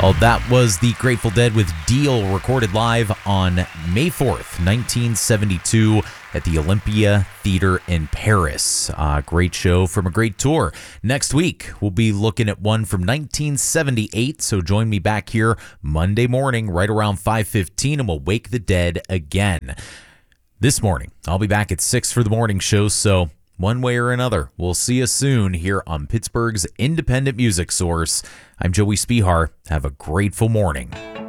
Oh, that was the Grateful Dead with Deal, recorded live on May 4th, 1972 at the Olympia Theater in Paris. Great show from a great tour. Next week, we'll be looking at one from 1978, so join me back here Monday morning right around 5:15 and we'll wake the dead again. This morning, I'll be back at 6 for the morning show, so one way or another, we'll see you soon here on Pittsburgh's independent music source. I'm Joey Spihar. Have a grateful morning.